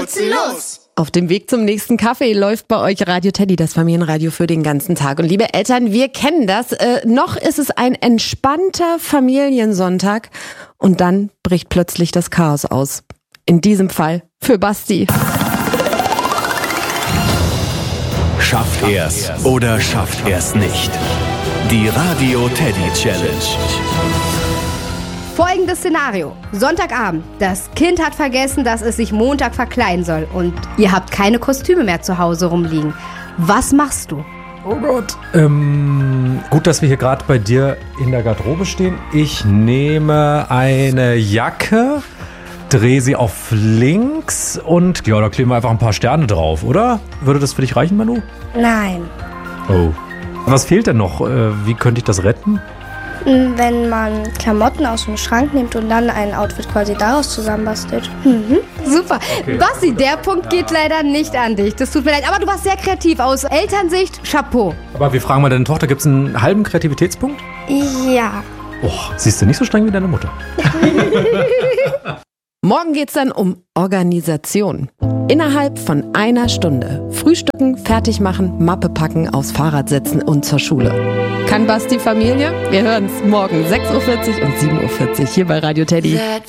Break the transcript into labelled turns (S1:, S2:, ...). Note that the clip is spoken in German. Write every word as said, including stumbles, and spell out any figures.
S1: putzen los!
S2: Auf dem Weg zum nächsten Kaffee läuft bei euch Radio Teddy, das Familienradio für den ganzen Tag. Und liebe Eltern, wir kennen das. Äh, noch ist es ein entspannter Familiensonntag und dann bricht plötzlich das Chaos aus. In diesem Fall für Basti.
S3: Schafft er's oder schafft er's nicht? Die Radio Teddy Challenge.
S4: Folgendes Szenario. Sonntagabend. Das Kind hat vergessen, dass es sich Montag verkleiden soll. Und ihr habt keine Kostüme mehr zu Hause rumliegen. Was machst du?
S5: Oh Gott. Ähm, gut, dass wir hier gerade bei dir in der Garderobe stehen. Ich nehme eine Jacke, drehe sie auf links und ja, da kleben wir einfach ein paar Sterne drauf, oder? Würde das für dich reichen, Manu?
S6: Nein.
S5: Oh. Was fehlt denn noch? Wie könnte ich das retten?
S6: Wenn man Klamotten aus dem Schrank nimmt und dann ein Outfit quasi daraus zusammenbastelt. Mhm.
S4: Super. Okay. Basti, der Punkt geht leider nicht an dich. Das tut mir leid. Aber du warst sehr kreativ. Aus Elternsicht, Chapeau.
S5: Aber wir fragen mal deine Tochter, gibt es einen halben Kreativitätspunkt?
S6: Ja.
S5: Oh, siehst du nicht so streng wie deine Mutter.
S2: Morgen geht's dann um Organisation. Innerhalb von einer Stunde. Frühstücken, fertig machen, Mappe packen, aufs Fahrrad setzen und zur Schule. Kann Basti Familie? Wir hören's morgen sechs Uhr vierzig und sieben Uhr vierzig hier bei Radio Teddy.